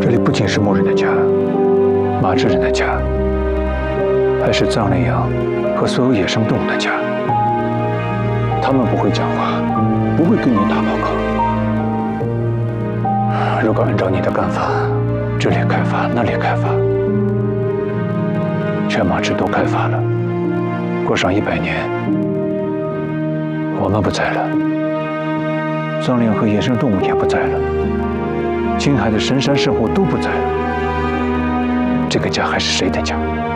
这里不仅是牧人的家，马志人的家，还是藏羚羊和所有野生动物的家。他们不会讲话，不会跟你打报告。如果按照你的干法，这里开发，那里开发，全马志都开发了，过上100年，我们不在了，藏羚和野生动物也不在了，青海的神山圣湖都不在了，这个家还是谁的家？